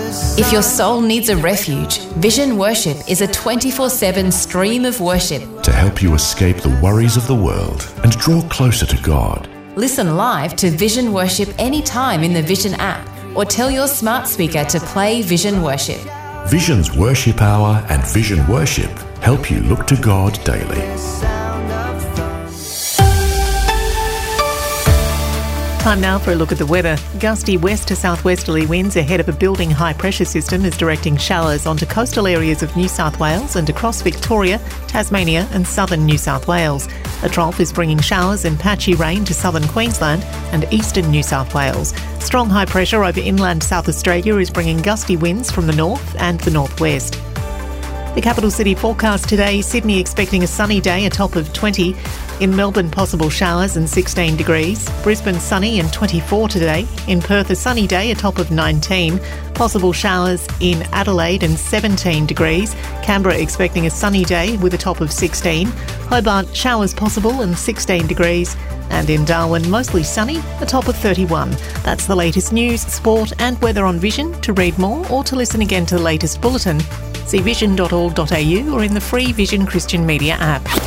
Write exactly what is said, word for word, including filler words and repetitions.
If your soul needs a refuge, Vision Worship is a twenty-four seven stream of worship to help you escape the worries of the world and draw closer to God. Listen live to Vision Worship anytime in the Vision app, or tell your smart speaker to play Vision Worship. Vision's Worship Hour and Vision Worship help you look to God daily. Time now for a look at the weather. Gusty west to southwesterly winds ahead of a building high pressure system is directing showers onto coastal areas of New South Wales and across Victoria, Tasmania and southern New South Wales. A trough is bringing showers and patchy rain to southern Queensland and eastern New South Wales. Strong high pressure over inland South Australia is bringing gusty winds from the north and the northwest. The capital city forecast today: Sydney expecting a sunny day, a top of twenty. In Melbourne, possible showers and sixteen degrees. Brisbane, sunny and twenty-four today. In Perth, a sunny day, a top of nineteen. Possible showers in Adelaide and seventeen degrees. Canberra expecting a sunny day with a top of sixteen. Hobart, showers possible and sixteen degrees. And in Darwin, mostly sunny, a top of thirty-one. That's the latest news, sport and weather on Vision. To read more or to listen again to the latest bulletin, see vision dot org dot a u or in the free Vision Christian Media app.